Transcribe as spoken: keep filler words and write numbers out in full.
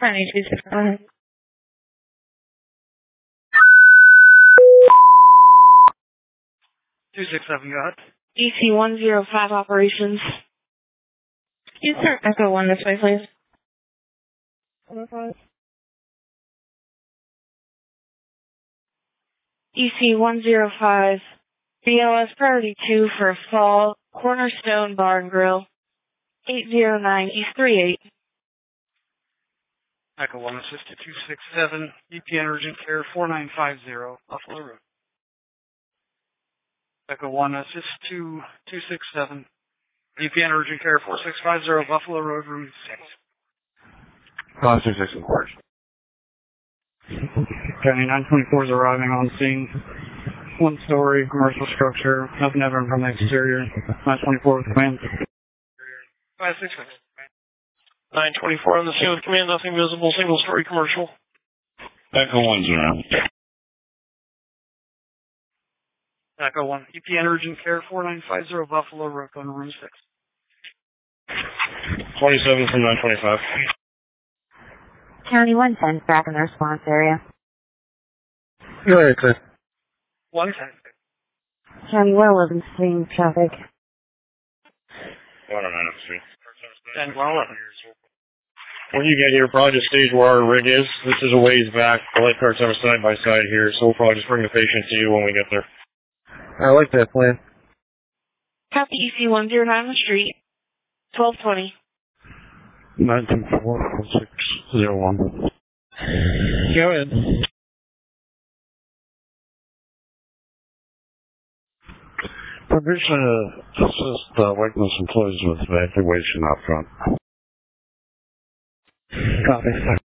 Friday, two six seven. two six seven, go ahead. E C one zero five operations. Yes, sir. Echo one this way, please. E C one zero five. B L S priority two for fall, Cornerstone Bar and Grill. eight zero nine East three eight. Echo one, assist to two six seven, E P N Urgent Care four nine five zero, Buffalo Road. Echo one, assist to two six seven, E P N Urgent Care four six five zero, Buffalo Road, room six. five six six in court. County nine twenty-four is arriving on scene. One story, commercial structure, nothing evident from the exterior. nine twenty-four with command. five six six. nine twenty-four on the scene with command, nothing visible, single story commercial. Echo one's around. Echo one, E P N Urgent Care four nine five zero, Buffalo Road, on room six. twenty-seven from nine twenty-five. County one ten, back in the response area. Very clear. one ten. County one eleven, seeing traffic. one oh nine up the street. And one eleven. When you get here, probably just stage where our rig is. This is a ways back. The light carts have a side by side here, so we'll probably just bring the patient to you when we get there. I like that plan. Copy E C one zero nine on the street. twelve twenty. nine two four four six zero one. Go ahead. Permission to assist uh, Wakeness employees with evacuation out front. Copy.